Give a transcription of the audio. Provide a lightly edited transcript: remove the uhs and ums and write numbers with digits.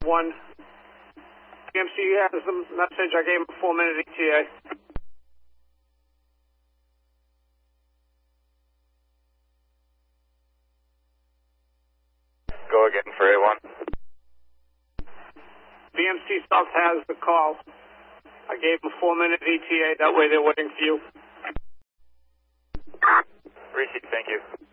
1. BMC has the message. I gave him a 4-minute ETA. Go again for A1. BMC South has the call. I gave him a 4-minute ETA. That way they're waiting for you. Receive, thank you.